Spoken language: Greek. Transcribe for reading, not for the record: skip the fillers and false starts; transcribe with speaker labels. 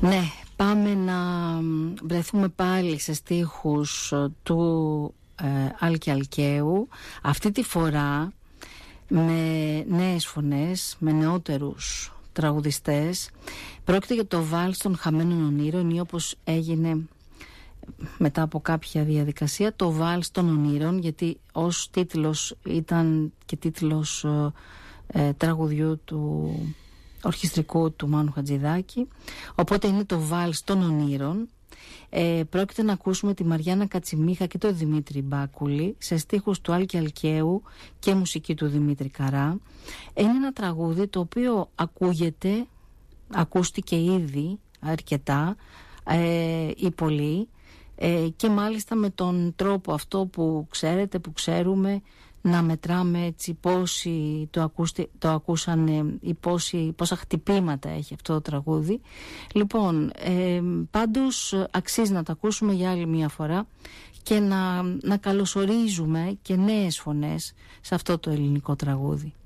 Speaker 1: Ναι, πάμε να βρεθούμε πάλι σε στίχους του Άλκη Αλκαίου, αυτή τη φορά με νέες φωνές, με νεότερους τραγουδιστές. Πρόκειται για το βάλς των χαμένων ονείρων, ή όπως έγινε μετά από κάποια διαδικασία, το βάλς των ονείρων, γιατί ως τίτλος ήταν και τίτλος τραγουδιού του ορχιστρικού του Μάνου Χατζηδάκη, οπότε είναι το βάλς των ονείρων. Πρόκειται να ακούσουμε τη Μαριάννα Κατσιμίχα και τον Δημήτρη Μπάκουλη σε στίχους του Άλκη Αλκαίου και μουσική του Δημήτρη Καρά. Είναι ένα τραγούδι το οποίο ακούστηκε ήδη αρκετά ή πολύ, και μάλιστα με τον τρόπο αυτό που ξέρετε, που ξέρουμε, να μετράμε έτσι πόσοι το ακούσαν ή πόσα χτυπήματα έχει αυτό το τραγούδι. Λοιπόν, πάντως αξίζει να το ακούσουμε για άλλη μια φορά και να καλωσορίζουμε και νέες φωνές σε αυτό το ελληνικό τραγούδι.